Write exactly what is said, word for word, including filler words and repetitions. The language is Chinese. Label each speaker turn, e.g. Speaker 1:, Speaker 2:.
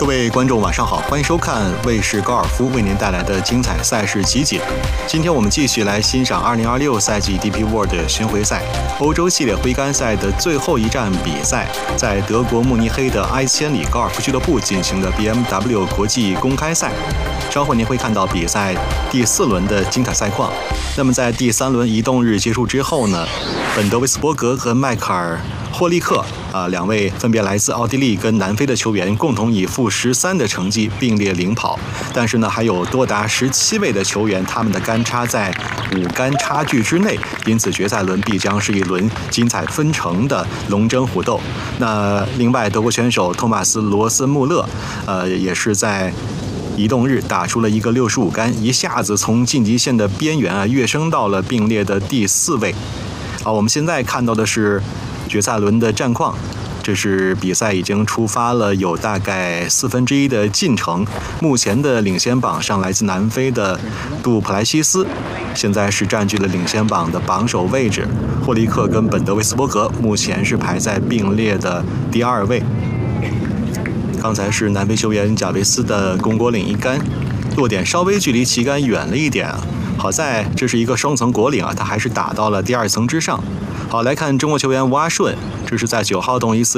Speaker 1: 各位观众晚上好，欢迎收看卫视高尔夫为您带来的精彩赛事集锦。今天我们继续来欣赏二零二六赛季 D P World 巡回赛欧洲系列挥杆赛的最后一站比赛，在德国慕尼黑的埃千里高尔夫俱乐部进行的 B M W 国际公开赛。稍后您会看到比赛第四轮的精彩赛况。那么在第三轮移动日结束之后呢，本德维斯伯格和迈克尔霍利克啊，两位分别来自奥地利跟南非的球员，共同以负十三的成绩并列领跑。但是呢，还有多达十七位的球员，他们的杆差在五杆差距之内，因此决赛轮必将是一轮精彩纷呈的龙争虎斗。那另外，德国选手托马斯·罗森穆勒，呃，也是在移动日打出了一个六十五杆，一下子从晋级线的边缘啊跃升到了并列的第四位。好，我们现在看到的是决赛轮的战况，这是比赛已经出发了有大概四分之一的进程。目前的领先榜上来自南非的杜普莱西斯，现在是占据了领先榜的榜首位置。霍利克跟本德维斯伯格目前是排在并列的第二位。刚才是南非球员贾维斯的肱果岭一杆，落点稍微距离旗杆远了一点啊。好在这是一个双层果岭啊，他还是打到了第二层之上。好，来看中国球员吴阿顺，这是在九号洞一四